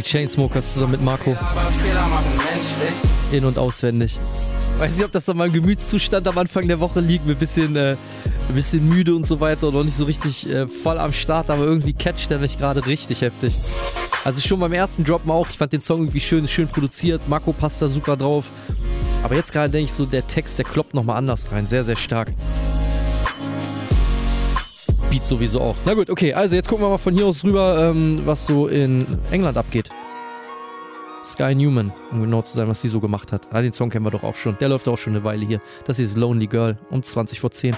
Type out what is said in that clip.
Chainsmokers zusammen mit Marco. In- und auswendig. Weiß nicht, ob das an meinem Gemütszustand am Anfang der Woche liegt, mit ein bisschen müde und so weiter und noch nicht so richtig voll am Start, aber irgendwie catcht der mich gerade richtig heftig. Also schon beim ersten Droppen auch, ich fand den Song irgendwie schön produziert, Marco passt da super drauf. Aber jetzt gerade denke ich so, der Text, der kloppt nochmal anders rein, sehr, sehr stark. Beat sowieso auch. Na gut, okay, also jetzt gucken wir mal von hier aus rüber, was so in England abgeht. Sky Newman, um genau zu sein, was sie so gemacht hat. Ah, den Song kennen wir doch auch schon. Der läuft auch schon eine Weile hier. Das hier ist Lonely Girl um 20 vor 10.